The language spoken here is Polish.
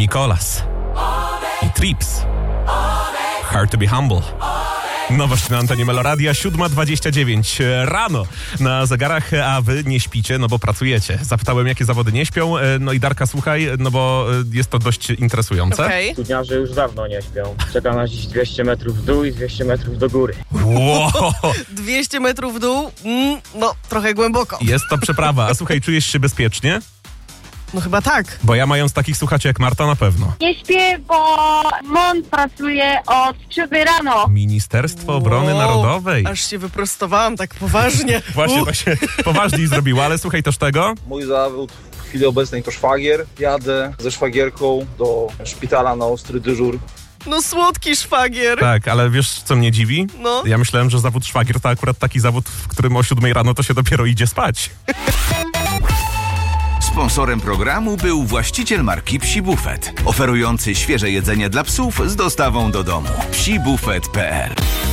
Mikolas i Trips. Hard to be humble. Nowość na antenie Meloradia, 7:29 rano na zegarach, a wy nie śpicie, no bo pracujecie. Zapytałem, jakie zawody nie śpią, no i Darka, słuchaj, no bo jest to dość interesujące. Okay. Studniarze już dawno nie śpią. Czeka na dziś 200 metrów w dół i 200 metrów do góry. Wow. 200 metrów w dół? No, trochę głęboko. Jest to przeprawa. A słuchaj, czujesz się bezpiecznie? No chyba tak. Bo ja, mając takich słuchaczy jak Marta, na pewno. Nie śpię, bo MON pracuje od 7 rano. Ministerstwo Obrony Narodowej. Aż się wyprostowałam tak poważnie. Właśnie to się poważniej zrobiło, ale słuchaj też tego. Mój zawód w chwili obecnej to szwagier. Jadę ze szwagierką do szpitala na ostry dyżur. No słodki szwagier. Tak, ale wiesz, co mnie dziwi? No. Ja myślałem, że zawód szwagier to akurat taki zawód, w którym o 7 rano to się dopiero idzie spać. Sponsorem programu był właściciel marki Psi Buffet, oferujący świeże jedzenie dla psów z dostawą do domu. psibufet.pl